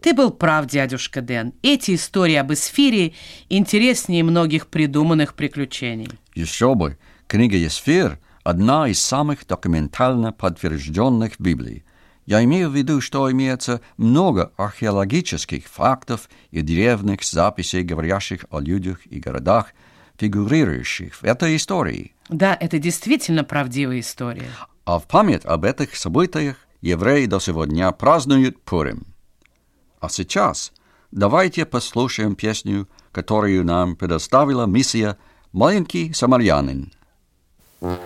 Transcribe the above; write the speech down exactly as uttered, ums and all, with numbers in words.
Ты был прав, дядюшка Дэн. Эти истории об Эсфире интереснее многих придуманных приключений. Еще бы. Книга «Эсфир» — одна из самых документально подтвержденных в Библии. Я имею в виду, что имеется много археологических фактов и древних записей, говорящих о людях и городах, фигурирующих в этой истории. Да, это действительно правдивая история. А в память об этих событиях евреи до сегодня празднуют Пурим. А сейчас давайте послушаем песню, которую нам предоставила миссия «Маленький самарянин».